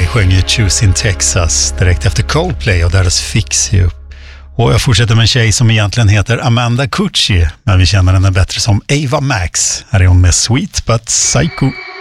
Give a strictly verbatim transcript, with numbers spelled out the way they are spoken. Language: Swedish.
Riley sjöng ju Choose in Texas direkt efter Coldplay och deras Fix You. Och jag fortsätter med en tjej som egentligen heter Amanda Cucci, men vi känner henne bättre som Ava Max. Här är hon med Sweet But Psycho.